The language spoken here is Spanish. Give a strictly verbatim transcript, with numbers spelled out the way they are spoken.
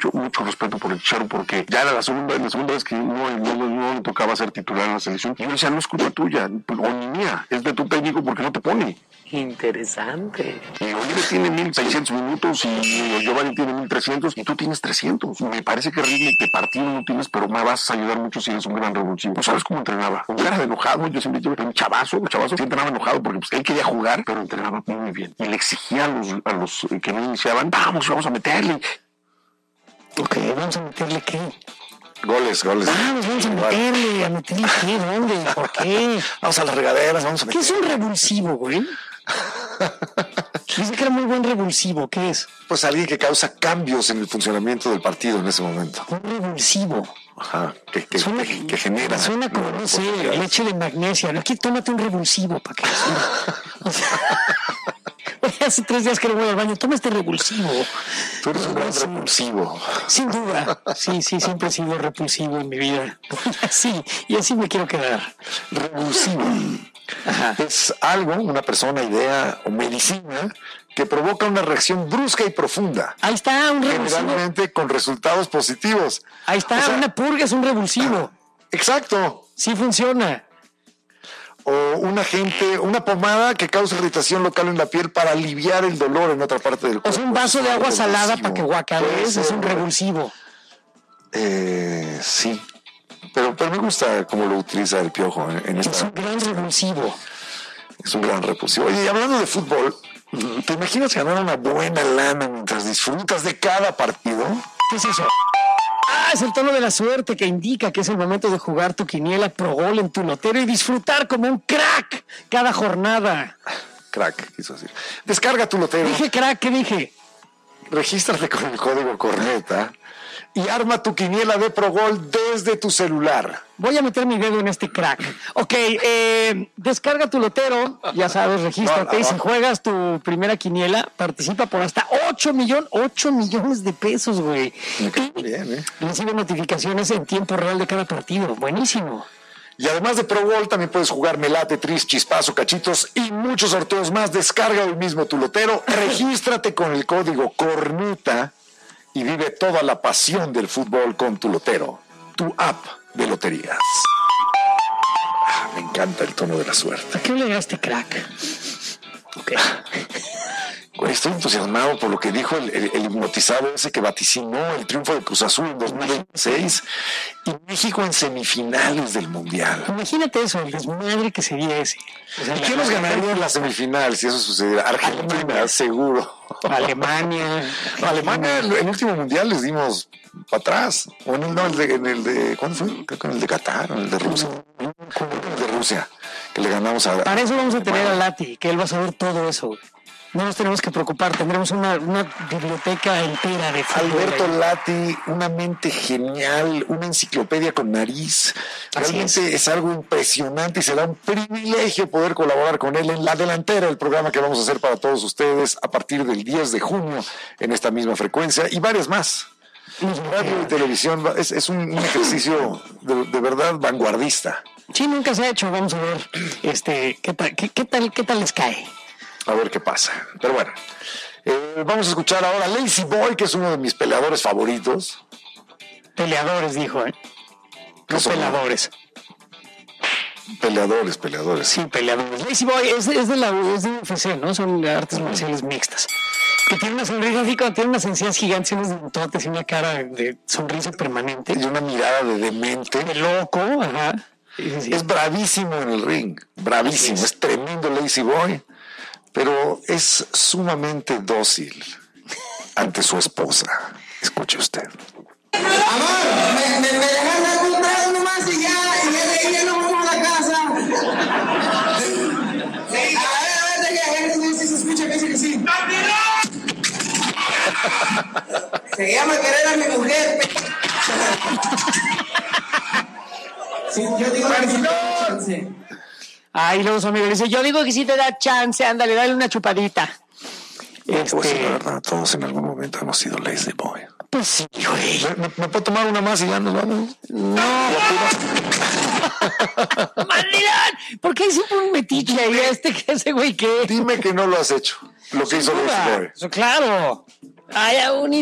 mucho, mucho respeto por el Chicharo, porque ya era la segunda, la segunda vez que no, no, no, no le tocaba ser titular en la selección. Y yo decía, no es culpa tuya, o ni mía, es de tu técnico porque no te pone. Interesante. Y Oribe tiene mil seiscientos minutos y Giovanni tiene mil trescientos y tú tienes trescientos. Me parece que ritmo de partido no tienes, pero me vas a ayudar mucho si eres un gran revulsivo. ¿No sabes cómo entrenaba? Con cara de enojado, yo siempre digo, un chavazo, un chavazo, sí entrenaba enojado porque pues, él quería jugar, pero entrenaba muy bien. Y le exigía a los, a los que no iniciaban, vamos, vamos a meterle. Ok, ¿vamos a meterle qué? Goles, goles. Vamos, vamos a meterle, a meterle qué, ¿dónde? ¿Por qué? Vamos a las regaderas, vamos a meterle. ¿Qué es un revulsivo, güey? Dice que era muy buen revulsivo, ¿qué es? Pues alguien que causa cambios en el funcionamiento del partido en ese momento. Un revulsivo. Ajá, que, que, suena, que, que genera. Suena como, no sé, leche de magnesia. Aquí tómate un revulsivo para que o sea, hace tres días que no voy al baño, toma este revulsivo. Tú eres un gran repulsivo. Sin duda. Sí, sí, siempre he sido repulsivo en mi vida. Sí, y así me quiero quedar. Revulsivo. Ajá. Es algo, una persona, idea o medicina que provoca una reacción brusca y profunda. Ahí está, un revulsivo. Generalmente con resultados positivos. Ahí está, o sea, una purga es un revulsivo. Exacto. Sí funciona. O un agente, una pomada que causa irritación local en la piel para aliviar el dolor en otra parte del cuerpo. O sea, un vaso de agua salada para que guacarees es un revulsivo. Eh, sí. Pero, pero me gusta cómo lo utiliza el Piojo en, en esta... Es un gran revulsivo. Es un gran repulsivo. Oye, y hablando de fútbol, ¿te imaginas ganar una buena lana mientras disfrutas de cada partido? ¿Qué es eso? Ah, es el tono de la suerte que indica que es el momento de jugar tu quiniela pro gol en tu lotero y disfrutar como un crack cada jornada. Crack, quiso decir. Descarga tu lotero. Dije crack, ¿qué dije? Regístrate con el código Corneta y arma tu quiniela de Pro Gol desde tu celular. Voy a meter mi dedo en este crack. Ok, eh, descarga tu lotero, ya sabes, regístrate. No, no, no. Y si juegas tu primera quiniela, participa por hasta ocho millones, ocho millones de pesos, güey. Bien, ¿eh? Recibe notificaciones en tiempo real de cada partido. Buenísimo. Y además de Pro Gol, también puedes jugar Melate, Tris, Chispazo, Cachitos y muchos sorteos más. Descarga hoy mismo tu lotero, regístrate con el código Corneta y vive toda la pasión del fútbol con tu lotero, tu app de loterías. Ah, me encanta el tono de la suerte. ¿A qué le llegaste, crack? Ok. Güey, estoy entusiasmado por lo que dijo el, el, el hipnotizado ese que vaticinó el triunfo de Cruz Azul en dos mil veintiséis y México en semifinales del Mundial. Imagínate eso, el desmadre que sería ese. O sea, ¿quién nos ganaría en la semifinal si eso sucediera? Argentina, Alemania. Seguro. Alemania. Alemania, el, el último Mundial les dimos para atrás. O en el, no, el de, en el de, ¿cuándo fue? Creo que en el de Qatar, o en el de Rusia. En el de Rusia, que le ganamos a... Para eso vamos a tener a Lati, que él va a saber todo eso, güey. No nos tenemos que preocupar, tendremos una, una biblioteca entera de fútbol. Alberto Lati, una mente genial, una enciclopedia con nariz. Realmente es. es algo impresionante y será un privilegio poder colaborar con él en la delantera del programa que vamos a hacer para todos ustedes a partir del diez de junio en esta misma frecuencia y varias más. Radio y televisión es, es un, un ejercicio de, de verdad vanguardista. Sí, nunca se ha hecho, vamos a ver este, qué tal, qué, qué tal, qué tal les cae. A ver qué pasa. Pero bueno, eh, vamos a escuchar ahora a Lazy Boy, que es uno de mis peleadores favoritos. Peleadores, dijo, ¿eh? No peleadores. Peleadores, peleadores. Sí, peleadores. Lazy Boy es, es de la es de U F C, ¿no? Son artes marciales mixtas. Que tiene una sonrisa así, tiene unas encías gigantes, unos dentotes y una cara de sonrisa permanente. Y una mirada de demente. De loco, ajá. Sí, sí. Es bravísimo en el ring. Bravísimo. Es. es tremendo Lazy Boy. Pero es sumamente dócil ante su esposa. Escuche usted. Amor, me, me, me dejas dar un trago nomás y ya, y ya, y ya nos vamos a la casa. Sí. A ver, a ver, de que si se escucha que dice que sí. Se llama querer a mi mujer. Sí, yo digo que sí, chance. Ay, luego su amigo le dice, yo digo que sí te da chance, ándale, dale una chupadita. Este... Pues, la verdad, todos en algún momento hemos sido Lazy Boy. Pues sí, güey. ¿Me, me, ¿Me puedo tomar una más y ya nos vamos? No. ¡Mandilán! ¿Por qué siempre un metiche ahí a este que ese güey qué? Dime que no lo has hecho. Lo que hizo Lazy Boy. Claro. Ay, un